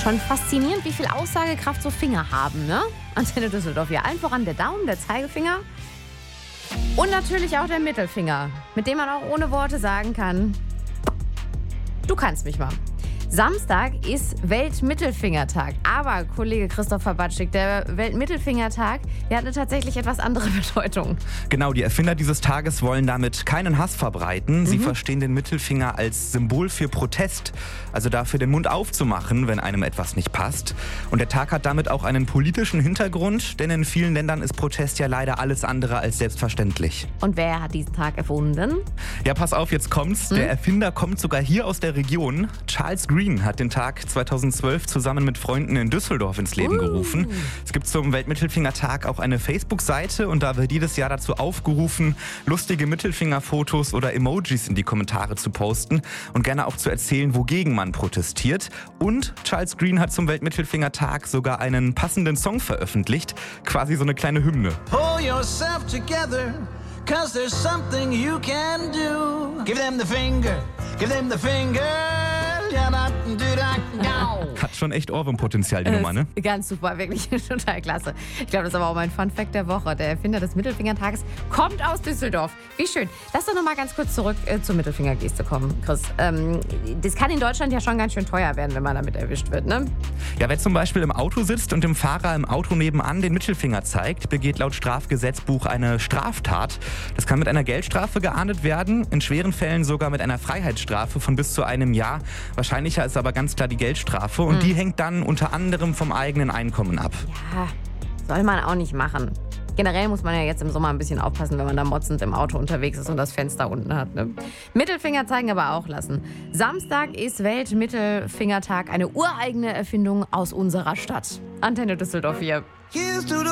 Schon faszinierend, wie viel Aussagekraft so Finger haben, ne? Antenne Düsseldorf hier. Allen voran der Daumen, der Zeigefinger und natürlich auch der Mittelfinger, mit dem man auch ohne Worte sagen kann, du kannst mich mal. Samstag ist Weltmittelfingertag. Aber, Kollege Christopher Batschik, der Weltmittelfingertag, der hat eine tatsächlich etwas andere Bedeutung. Genau, die Erfinder dieses Tages wollen damit keinen Hass verbreiten. Sie verstehen den Mittelfinger als Symbol für Protest, also dafür, den Mund aufzumachen, wenn einem etwas nicht passt. Und der Tag hat damit auch einen politischen Hintergrund, denn in vielen Ländern ist Protest ja leider alles andere als selbstverständlich. Und wer hat diesen Tag erfunden? Ja, pass auf, jetzt kommt's. Der Erfinder kommt sogar hier aus der Region. Charles Green hat den Tag 2012 zusammen mit Freunden in Düsseldorf ins Leben gerufen. Es gibt zum Weltmittelfingertag auch eine Facebook-Seite und da wird jedes Jahr dazu aufgerufen, lustige Mittelfingerfotos oder Emojis in die Kommentare zu posten und gerne auch zu erzählen, wogegen man protestiert. Und Charles Green hat zum Weltmittelfingertag sogar einen passenden Song veröffentlicht, quasi so eine kleine Hymne. Pull yourself together, 'cause there's something you can do. Give them the finger, give them the finger. Hat schon echt Ohrwurmpotenzial, die Nummer, ne? Ganz super, wirklich total klasse. Ich glaube, das ist aber auch mein Funfact der Woche. Der Erfinder des Mittelfingertages kommt aus Düsseldorf. Wie schön. Lass doch noch mal ganz kurz zurück zur Mittelfingergeste kommen, Chris. Das kann in Deutschland ja schon ganz schön teuer werden, wenn man damit erwischt wird, ne? Ja, wer zum Beispiel im Auto sitzt und dem Fahrer im Auto nebenan den Mittelfinger zeigt, begeht laut Strafgesetzbuch eine Straftat. Das kann mit einer Geldstrafe geahndet werden, in schweren Fällen sogar mit einer Freiheitsstrafe von bis zu einem Jahr. Wahrscheinlicher ist aber ganz klar die Geldstrafe und die hängt dann unter anderem vom eigenen Einkommen ab. Ja, soll man auch nicht machen. Generell muss man ja jetzt im Sommer ein bisschen aufpassen, wenn man da motzend im Auto unterwegs ist und das Fenster unten hat. Ne? Mittelfinger zeigen aber auch lassen. Samstag ist Weltmittelfingertag, eine ureigene Erfindung aus unserer Stadt. Antenne Düsseldorf hier.